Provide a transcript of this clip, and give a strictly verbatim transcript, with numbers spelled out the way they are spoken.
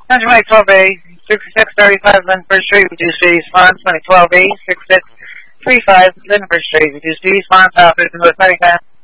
twenty twelve A, sixty-six thirty-five Linford Street, reduced speed response, twenty twelve A, sixty-six thirty-five Linford Street, reduced speed response, office, North Medicare.